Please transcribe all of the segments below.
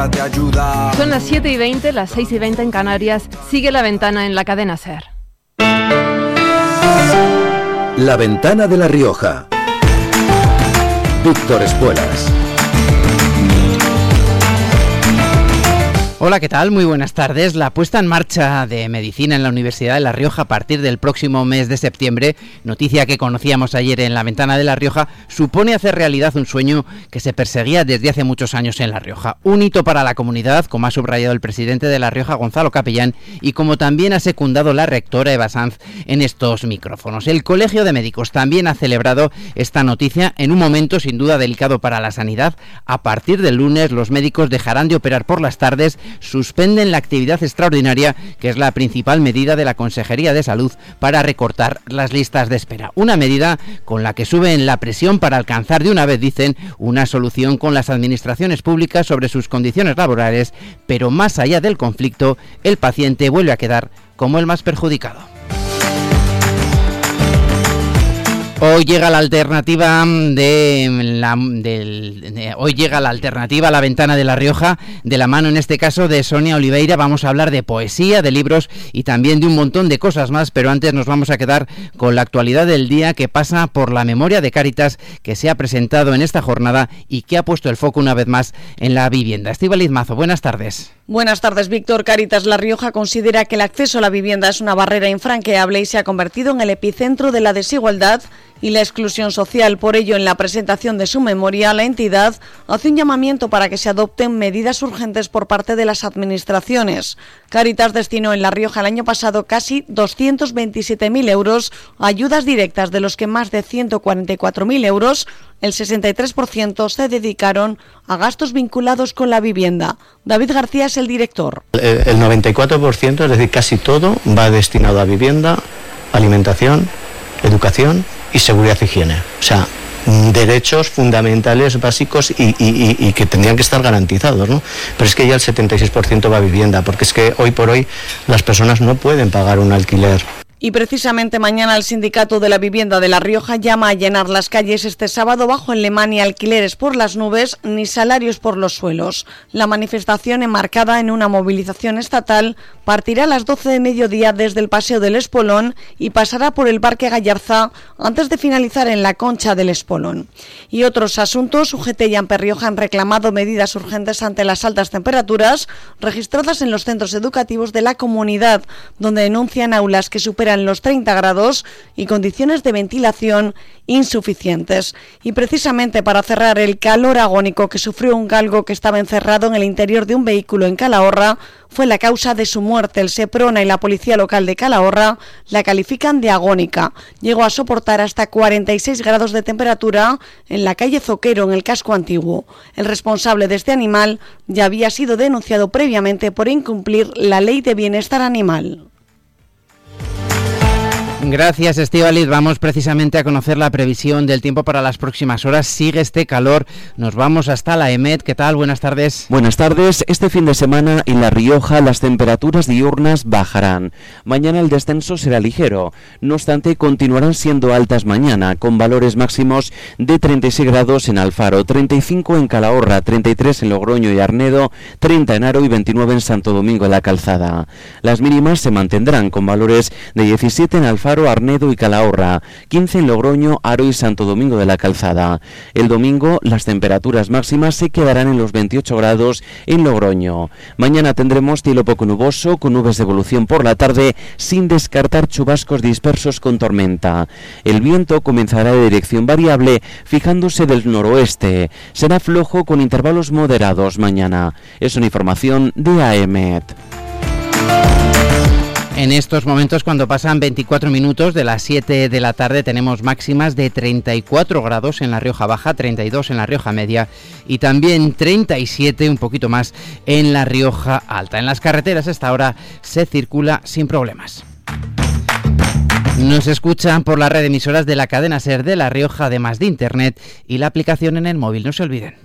trata de ayudar. Son las 7:20, las 6:20 en Canarias. Sigue La Ventana en la cadena SER. La Ventana de La Rioja. Víctor Espuelas. Hola, ¿qué tal? Muy buenas tardes. La puesta en marcha de medicina en la Universidad de La Rioja a partir del próximo mes de septiembre, noticia que conocíamos ayer en La Ventana de La Rioja, supone hacer realidad un sueño que se perseguía desde hace muchos años en La Rioja. Un hito para la comunidad, como ha subrayado el presidente de La Rioja, Gonzalo Capellán, y como también ha secundado la rectora Eva Sanz en estos micrófonos. El Colegio de Médicos también ha celebrado esta noticia en un momento sin duda delicado para la sanidad. A partir del lunes, los médicos dejarán de operar por las tardes, suspenden la actividad extraordinaria, que es la principal medida de la Consejería de Salud para recortar las listas de espera. Una medida con la que suben la presión para alcanzar de una vez, dicen, una solución con las administraciones públicas sobre sus condiciones laborales, pero más allá del conflicto, el paciente vuelve a quedar como el más perjudicado. Hoy llega la alternativa a La Ventana de La Rioja, de la mano en este caso de Sonia Oliveira. Vamos a hablar de poesía, de libros y también de un montón de cosas más, pero antes nos vamos a quedar con la actualidad del día, que pasa por la memoria de Cáritas que se ha presentado en esta jornada y que ha puesto el foco una vez más en la vivienda. Estíbaliz Mazo, buenas tardes. Buenas tardes, Víctor. Cáritas La Rioja considera que el acceso a la vivienda es una barrera infranqueable y se ha convertido en el epicentro de la desigualdad y la exclusión social. Por ello, en la presentación de su memoria, la entidad hace un llamamiento para que se adopten medidas urgentes por parte de las administraciones. Cáritas destinó en La Rioja el año pasado casi 227.000 euros a ayudas directas, de los que más de 144.000 euros, el 63%, se dedicaron a gastos vinculados con la vivienda. David García es el director. El 94%, es decir, casi todo, va destinado a vivienda, alimentación, educación y seguridad e higiene. O sea, derechos fundamentales, básicos y que tendrían que estar garantizados, ¿no? Pero es que ya el 76% va a vivienda, porque es que hoy por hoy las personas no pueden pagar un alquiler. Y precisamente mañana el Sindicato de la Vivienda de La Rioja llama a llenar las calles este sábado bajo el lema "Ni alquileres por las nubes, ni salarios por los suelos". La manifestación, enmarcada en una movilización estatal, partirá a las 12 de mediodía desde el Paseo del Espolón y pasará por el Parque Gallarza antes de finalizar en la Concha del Espolón. Y otros asuntos: UGT y Amper Rioja han reclamado medidas urgentes ante las altas temperaturas registradas en los centros educativos de la comunidad, donde denuncian aulas que superan los 30 grados y condiciones de ventilación insuficientes. Y precisamente para cerrar, el calor agónico que sufrió un galgo que estaba encerrado en el interior de un vehículo en Calahorra fue la causa de su muerte. El Seprona y la policía local de Calahorra la califican de agónica. Llegó a soportar hasta 46 grados de temperatura en la calle Zoquero, en el casco antiguo. El responsable de este animal ya había sido denunciado previamente por incumplir la ley de bienestar animal. Gracias, Estíbaliz. Vamos precisamente a conocer la previsión del tiempo para las próximas horas. Sigue este calor. Nos vamos hasta la EMET. ¿Qué tal? Buenas tardes. Buenas tardes. Este fin de semana en La Rioja las temperaturas diurnas bajarán. Mañana el descenso será ligero. No obstante, continuarán siendo altas mañana, con valores máximos de 36 grados en Alfaro, 35 en Calahorra, 33 en Logroño y Arnedo, 30 en Haro y 29 en Santo Domingo de la Calzada. Las mínimas se mantendrán con valores de 17 en Alfaro, Arnedo y Calahorra, 15 en Logroño, Haro y Santo Domingo de la Calzada. El domingo las temperaturas máximas se quedarán en los 28 grados en Logroño. Mañana tendremos cielo poco nuboso, con nubes de evolución por la tarde, sin descartar chubascos dispersos con tormenta. El viento comenzará de dirección variable, fijándose del noroeste. Será flojo con intervalos moderados mañana. Es una información de AEMET. En estos momentos, cuando pasan 24 minutos de las 7 de la tarde, tenemos máximas de 34 grados en La Rioja Baja, 32 en La Rioja Media y también 37, un poquito más, en La Rioja Alta. En las carreteras a esta hora se circula sin problemas. Nos escuchan por la red de emisoras de la cadena SER de La Rioja, además de internet y la aplicación en el móvil. No se olviden.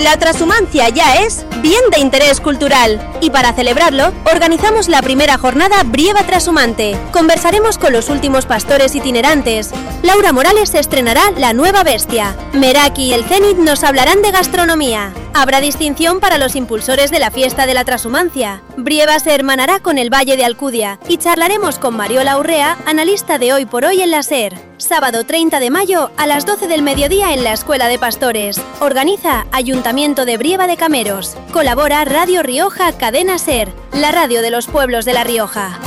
La transhumancia ya es bien de interés cultural y para celebrarlo organizamos la primera jornada Brieva Transhumante. Conversaremos con los últimos pastores itinerantes. Laura Morales estrenará La Nueva Bestia. Meraki y el Zenit nos hablarán de gastronomía. Habrá distinción para los impulsores de la fiesta de la transhumancia. Brieva se hermanará con el Valle de Alcudia y charlaremos con Mariola Urrea, analista de Hoy por Hoy en la SER. Sábado 30 de mayo a las 12 del mediodía en la Escuela de Pastores. Organiza Ayuntamiento de Brieva de Cameros. Colabora Radio Rioja Cadena SER, la radio de los pueblos de La Rioja.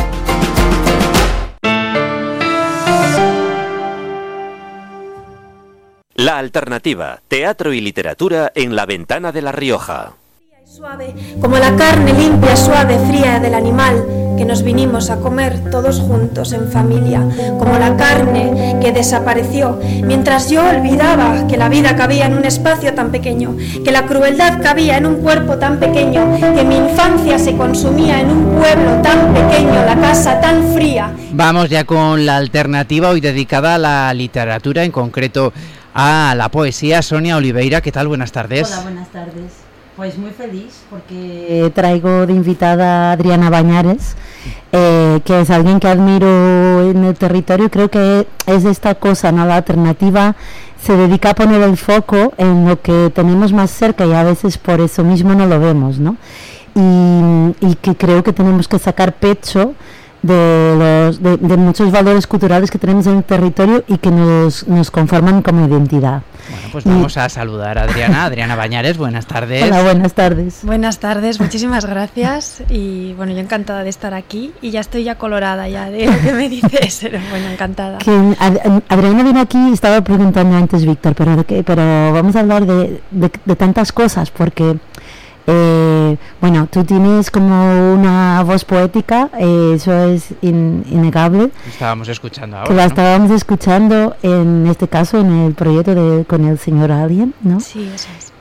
La Alternativa, teatro y literatura en La Ventana de La Rioja. Suave, como la carne limpia, suave, fría del animal que nos vinimos a comer todos juntos en familia, como la carne que desapareció mientras yo olvidaba que la vida cabía en un espacio tan pequeño, que la crueldad cabía en un cuerpo tan pequeño, que mi infancia se consumía en un pueblo tan pequeño, la casa tan fría. Vamos ya con la alternativa, hoy dedicada a la literatura, en concreto a la poesía. Sonia Oliveira, ¿qué tal? Buenas tardes. Hola, buenas tardes. Pues muy feliz porque traigo de invitada a Adriana Bañares, que es alguien que admiro en el territorio. Creo que es esta cosa, ¿no? La alternativa se dedica a poner el foco en lo que tenemos más cerca y a veces por eso mismo no lo vemos, ¿no? Y que creo que tenemos que sacar pecho de muchos valores culturales que tenemos en el territorio y que nos conforman como identidad. Bueno, pues vamos a saludar a Adriana Bañares. Buenas tardes. Hola, buenas tardes. Buenas tardes, muchísimas gracias y bueno, yo encantada de estar aquí y ya estoy colorada ya de lo que me dices, pero bueno, encantada. Adriana viene aquí, estaba preguntando antes Víctor, pero vamos a hablar de tantas cosas porque bueno, tú tienes como una voz poética, eso es innegable. Estábamos escuchando ahora, que la estábamos escuchando en este caso en el proyecto con el señor Alien, ¿no? Sí, eso es.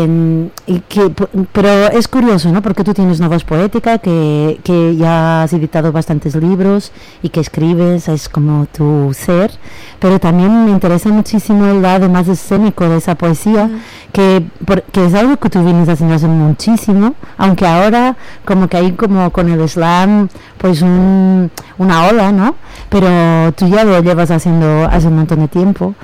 Pero es curioso, ¿no? Porque tú tienes una voz poética, que ya has editado bastantes libros y que escribes, es como tu ser, pero también me interesa muchísimo el lado más escénico de esa poesía, que es algo que tú vienes haciendo hace muchísimo, aunque ahora como que hay como con el slam pues una ola, ¿no? Pero tú ya lo llevas haciendo hace un montón de tiempo.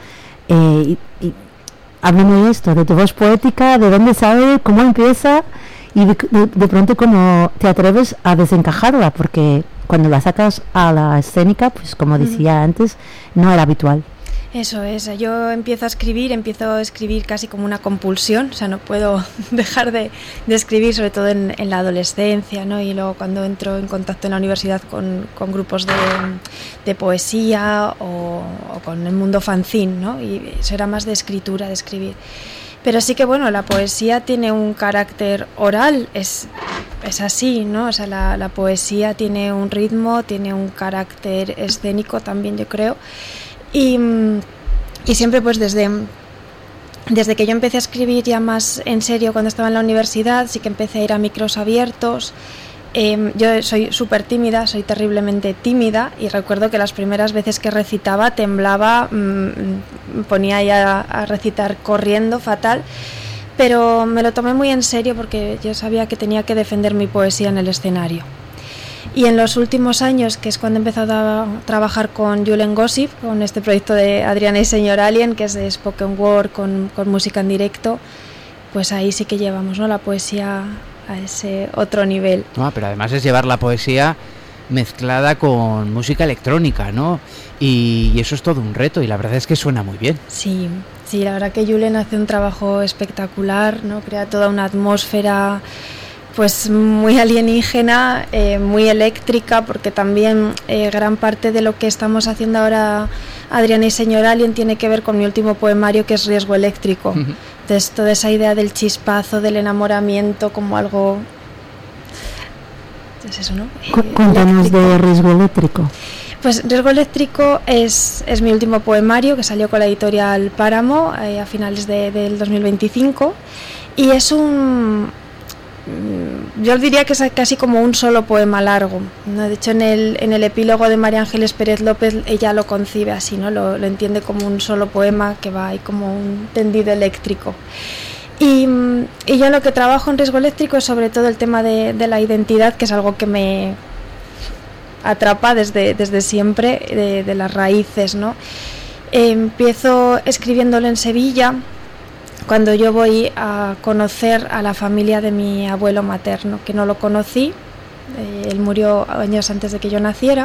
Háblame de esto, de tu voz poética, de dónde sale, cómo empieza y de pronto cómo te atreves a desencajarla, porque cuando la sacas a la escénica, pues como decía antes, no era habitual. Eso es, yo empiezo a escribir casi como una compulsión, o sea, no puedo dejar de escribir, sobre todo en la adolescencia, ¿no? Y luego cuando entro en contacto en la universidad con grupos de poesía o con el mundo fanzine, ¿no? Y eso era más de escritura, de escribir. Pero sí que, bueno, la poesía tiene un carácter oral, es así, ¿no? O sea, la poesía tiene un ritmo, tiene un carácter escénico también, yo creo. Y siempre pues desde que yo empecé a escribir ya más en serio cuando estaba en la universidad, sí que empecé a ir a micros abiertos. Yo soy súper tímida, soy terriblemente tímida y recuerdo que las primeras veces que recitaba temblaba, ponía ya a recitar corriendo fatal, pero me lo tomé muy en serio porque yo sabía que tenía que defender mi poesía en el escenario. Y en los últimos años, que es cuando he empezado a trabajar con Julen Gossip, con este proyecto de Adriana y Señor Alien, que es de spoken word con música en directo, pues ahí sí que llevamos, ¿no?, la poesía a ese otro nivel. No, pero además es llevar la poesía mezclada con música electrónica, ¿no? Y eso es todo un reto y la verdad es que suena muy bien. Sí, la verdad que Julen hace un trabajo espectacular, ¿no? Crea toda una atmósfera pues muy alienígena, muy eléctrica, porque también gran parte de lo que estamos haciendo ahora Adriana y Señor Alien tiene que ver con mi último poemario, que es Riesgo Eléctrico. Entonces toda esa idea del chispazo, del enamoramiento como algo... es eso, ¿no? Cuéntanos de Riesgo Eléctrico. Pues Riesgo Eléctrico es mi último poemario, que salió con la editorial Páramo a finales del 2025, y es yo diría que es casi como un solo poema largo, ¿no? De hecho en el epílogo de María Ángeles Pérez López ella lo concibe así, ¿no? Lo entiende como un solo poema que va ahí como un tendido eléctrico. Y yo en lo que trabajo en riesgo eléctrico es sobre todo el tema de la identidad, que es algo que me atrapa desde siempre, de las raíces, ¿no? Empiezo escribiéndolo en Sevilla, cuando yo voy a conocer a la familia de mi abuelo materno, que no lo conocí, él murió años antes de que yo naciera,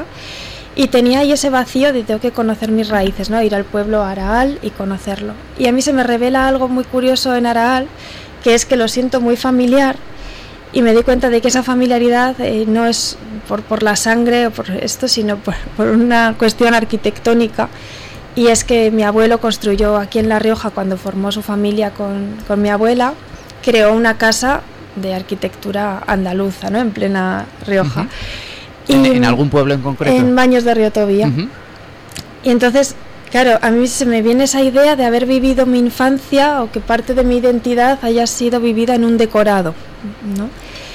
y tenía ahí ese vacío de tengo que conocer mis raíces, ¿no? Ir al pueblo Araal y conocerlo. Y a mí se me revela algo muy curioso en Araal, que es que lo siento muy familiar, y me di cuenta de que esa familiaridad no es por la sangre o por esto, sino por una cuestión arquitectónica. Y es que mi abuelo construyó aquí en La Rioja, cuando formó su familia con mi abuela, creó una casa de arquitectura andaluza, ¿no? En plena Rioja. Uh-huh. ¿En algún pueblo en concreto? En Baños de Río Tobía. Uh-huh. Y entonces, claro, a mí se me viene esa idea de haber vivido mi infancia, o que parte de mi identidad haya sido vivida en un decorado, ¿no?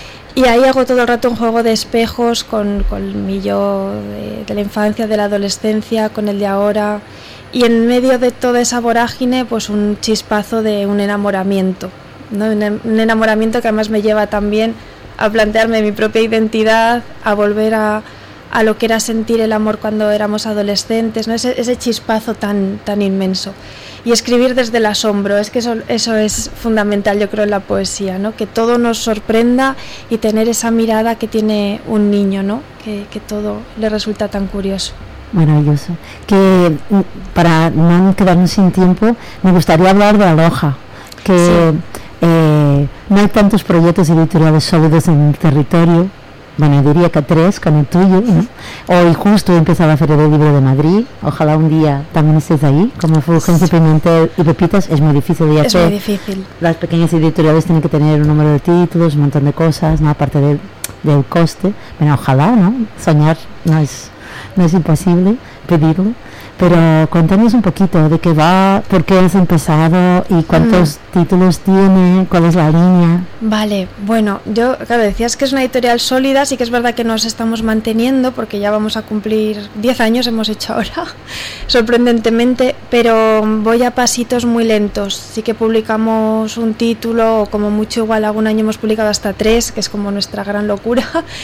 Y ahí hago todo el rato un juego de espejos con mi yo de la infancia, de la adolescencia, con el de ahora, y en medio de toda esa vorágine, pues un chispazo de un enamoramiento, ¿no? Un enamoramiento que además me lleva también a plantearme mi propia identidad, a volver a lo que era sentir el amor cuando éramos adolescentes, ¿no? Ese chispazo tan inmenso. Y escribir desde el asombro, es que eso es fundamental, yo creo, en la poesía, ¿no? Que todo nos sorprenda y tener esa mirada que tiene un niño, ¿no? Que todo le resulta tan curioso. Maravilloso. Que para no quedarnos sin tiempo, me gustaría hablar de Aloha, que sí. No hay tantos proyectos editoriales sólidos en el territorio. Bueno, diría que 3 con el tuyo, ¿no? Hoy justo he empezado la Feria del Libro de Madrid. Ojalá un día también estés ahí. Como Fulgencio Pimentel y Pepitas, es muy difícil de hacer. Es muy difícil. Las pequeñas editoriales tienen que tener un número de títulos, un montón de cosas, ¿no? Aparte del coste. Bueno, ojalá, ¿no? Soñar no es imposible, pedirlo. Pero cuéntanos un poquito de qué va, por qué has empezado y cuántos títulos tiene, cuál es la línea. Vale, bueno, yo, claro, decías que es una editorial sólida, sí que es verdad que nos estamos manteniendo, porque ya vamos a cumplir 10 años, hemos hecho ahora, sorprendentemente, pero voy a pasitos muy lentos. Sí que publicamos un título, o como mucho igual algún año hemos publicado hasta 3, que es como nuestra gran locura.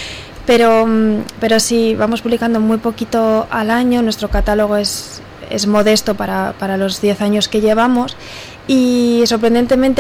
Pero sí, vamos publicando muy poquito al año. Nuestro catálogo es modesto para los 10 años que llevamos, y sorprendentemente